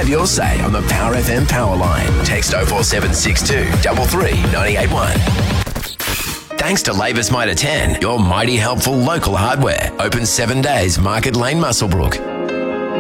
Have your say on the Power FM Power Line. Text 04762 33 981. Thanks to Labour's Mitre 10, your mighty helpful local hardware. Open 7 days, Market Lane, Muswellbrook.